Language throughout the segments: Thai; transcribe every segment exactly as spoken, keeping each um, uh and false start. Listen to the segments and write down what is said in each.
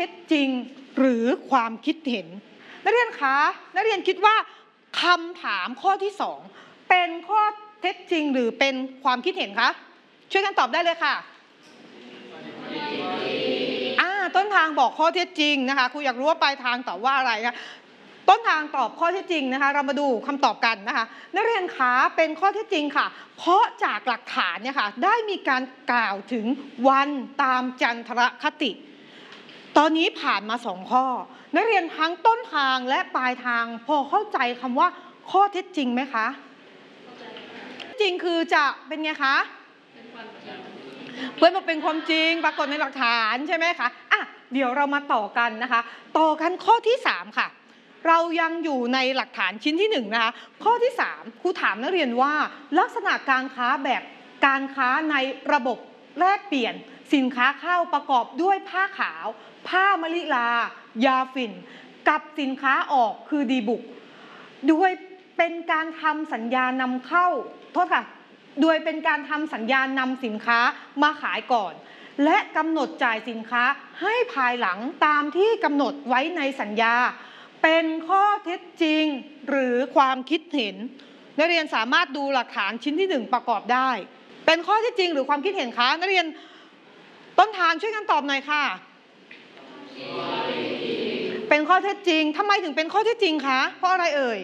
เท็จจริงหรือความคิดเห็นนักเรียนคะนักเรียนคิดว่าคำถามข้อที่สองเป็นข้อเท็จจริงหรือเป็นความคิดเห็นคะช่วยกันตอบได้เลยค่ะอ่าต้นทางบอกข้อเท็จจริงนะคะครูอยากรู้ว่าปลายทางตอบว่าอะไรคะต้นทางตอบข้อเท็จจริงนะคะเรามาดูคำตอบกันนะคะนักเรียนคะเป็นข้อเท็จจริงค่ะเพราะจากหลักฐานเนี่ยค่ะได้มีการกล่าวถึงวันตามจันทรคติตอนนี้ผ่านมาสองข้อนักเรียนทั้งต้นทางและปลายทางพอเข้าใจคำว่าข้อเท็จจริงไหมคะจริงคือจะเป็นไงคะเพื่อนบอกเป็นความจริงปรากฏในหลักฐานใช่ไหมคะอ่ะเดี๋ยวเรามาต่อกันนะคะต่อกันข้อที่สามค่ะเรายังอยู่ในหลักฐานชิ้นที่หนึ่งนะคะข้อที่สามครูถามนักเรียนว่าลักษณะการค้าแบบการค้าในระบบแลกเปลี่ยนสินค้าข้าวประกอบด้วยผ้าขาวผ้ามะลิลายาฝิ่นกับสินค้าออกคือดีบุกด้วยเป็นการทำสัญญานำเข้าโทษค่ะโดยเป็นการทำสัญญานำสินค้ามาขายก่อนและกำหนดจ่ายสินค้าให้ภายหลังตามที่กำหนดไว้ในสัญญาเป็นข้อเท็จจริงหรือความคิดเห็นนักเรียนสามารถดูหลักฐานชิ้นที่หนึ่งประกอบได้เป็นข้อเท็จจริงหรือความคิดเห็นคะนักเรียนต้นทางช่วยกันตอบหน่อยค่ะเป็นข้อเท็จจริงทำไมถึงเป็นข้อเท็จจริงคะเพราะอะไรเอ่ย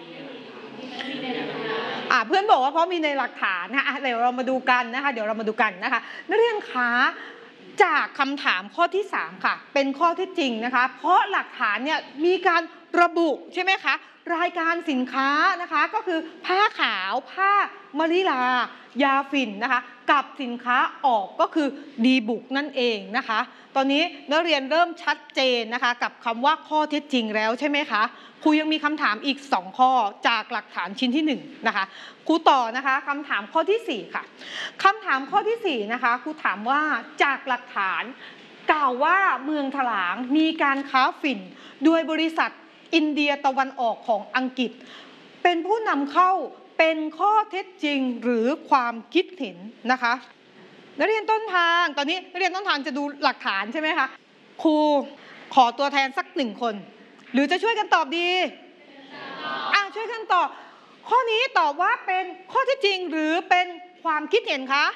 อ่าเพื่อนบอกว่าเพราะมีในหลักฐานนะคะเดี๋ยวเรามาดูกันนะคะเดี๋ยวเรามาดูกันนะคะนักเรียนคะจากคำถามข้อที่สามค่ะเป็นข้อเท็จจริงนะคะเพราะหลักฐานเนี่ยมีการระบุใช่ไหมคะรายการสินค้านะคะก็คือผ้าขาวผ้ามะลิลายาฝิ่นนะคะกับสินค้าออกก็คือดีบุกนั่นเองนะคะตอนนี้นักเรียนเริ่มชัดเจนนะคะกับคำว่าข้อเท็จจริงแล้วใช่ไหมคะครูยังมีคำถามอีกสองข้อจากหลักฐานชิ้นที่หนึ่งนะคะครูต่อนะคะคำถามข้อที่สี่ค่ะคำถามข้อที่สี่นะคะครูถามว่าจากหลักฐานกล่าวว่าเมืองถลางมีการค้าฝิ่นโดยบริษัทอินเดียตะวันออกของอังกฤษเป็นผู้นำเข้าเป็นข้อเท็จจริงหรือความคิดเห็นนะคะนักเรียนต้นทางตอนนี้นักเรียนต้นทางจะดูหลักฐานใช่ไหมคะครูขอตัวแทนสักหนึ่งคนหรือจะช่วยกันตอบดีอ่ะช่วยกันตอบข้อนี้ตอบว่าเป็นข้อเท็จจริงหรือเป็นความคิดเห็นคะ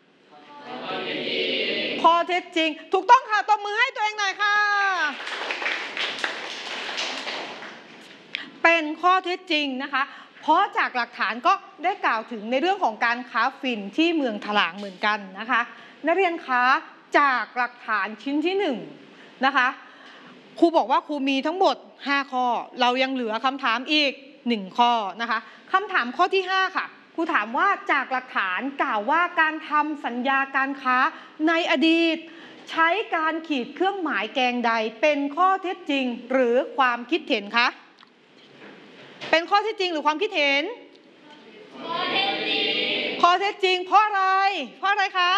ข้อเท็จจริงถูกต้องค่ะตบมือให้ตัวเองหน่อยค่ะเป็นข้อเท็จจริงนะคะเพราะจากหลักฐานก็ได้กล่าวถึงในเรื่องของการค้าฝิ่นที่เมืองถลางเหมือนกันนะคะนักเรียนคะจากหลักฐานชิ้นที่หนึ่งนะคะครูบอกว่าครูมีทั้งหมดห้าข้อเรายังเหลือคำถามอีกหนึ่งข้อนะคะคำถามข้อที่ห้าค่ะครูถามว่าจากหลักฐานกล่าวว่าการทำสัญญาการค้าในอดีตใช้การขีดเครื่องหมายแกงใดเป็นข้อเท็จจริงหรือความคิดเห็นคะเป็นข้อเท็จจริงหรือความคิดเห็นข้อเท็จจริงข้อเท็จจริงเพราะอะไรเพราะอะไรคะ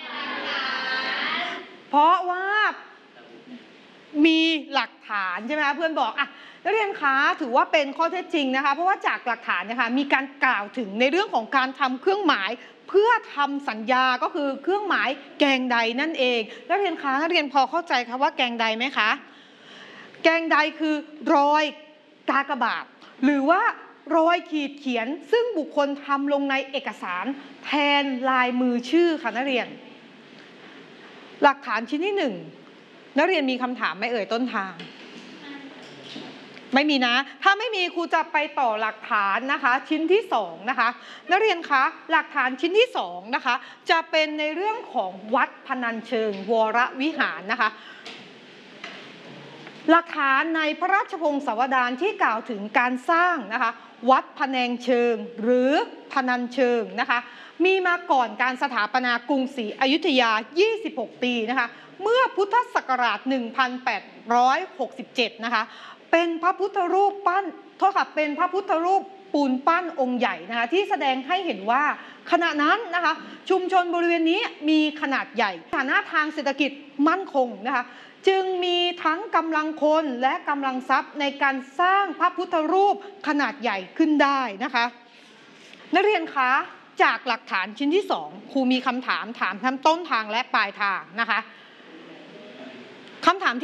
เพราะว่ามีหลักฐานใช่ไหมคะเพื่อนบอกอ่ะนักเรียนคะถือว่าเป็นข้อเท็จจริงนะคะเพราะว่าจากหลักฐานเนี่ยค่ะมีการกล่าวถึงในเรื่องของการทำเครื่องหมายเพื่อทำสัญญาก็คือเครื่องหมายแกงใดนั่นเองนักเรียนคะนักเรียนพอเข้าใจคะว่าแกงใดไหมคะแกงใดคือรอยกากบาทหรือว่ารอยขีดเขียนซึ่งบุคคลทำลงในเอกสารแทนลายมือชื่อค่ะนักเรียนหลักฐานชิ้นที่หนึ่งนักเรียนมีคำถามไหมเอ่ยต้นทางไม่มีนะถ้าไม่มีครูจะไปต่อหลักฐานนะคะชิ้นที่สองนะคะนักเรียนคะหลักฐานชิ้นที่สองนะคะจะเป็นในเรื่องของวัดพนัญเชิงวรวิหารนะคะหลักฐานในพระราชพงศาวดารที่กล่าวถึงการสร้างนะคะวัดพนัญเชิงหรือพนัญเชิงนะคะมีมาก่อนการสถาปนากรุงศรีอยุธยายี่สิบหกปีนะคะเมื่อพุทธศักราชหนึ่งพันแปดร้อยหกสิบเจ็ดนะคะเป็นพระพุทธรูปปั้นโทษค่ะเป็นพระพุทธรูปปูนปั้นองค์ใหญ่นะคะที่แสดงให้เห็นว่าขณะนั้นนะคะชุมชนบริเวณนี้มีขนาดใหญ่ฐานะทางเศรษฐกิจมั่นคงนะคะจึงมีทั้งกำลังคนและกำลังทรัพย์ในการสร้างพระพุทธรูปขนาดใหญ่ขึ้นได้นะคะนักเรียนคะจากหลักฐานชิ้นที่สองครูมีคำถามถามทั้งต้นทางและปลายทางนะคะคำถามที่